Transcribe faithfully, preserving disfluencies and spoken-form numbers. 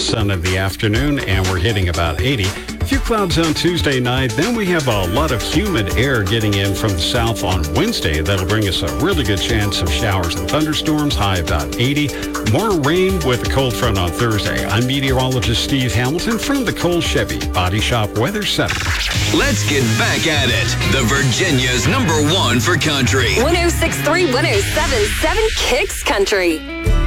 sun in the afternoon, and we're hitting about eighty. A few clouds on Tuesday night. Then we have a lot of humid air getting in from the south on Wednesday. That'll bring us a really good chance of showers and thunderstorms, high about eighty. More rain with a cold front on Thursday. I'm meteorologist Steve Hamilton from the Cole Chevy Body Shop Weather Center. Let's get back at it. The Virginia's number one for country. one oh six point three, one oh seven point seven Kicks Country.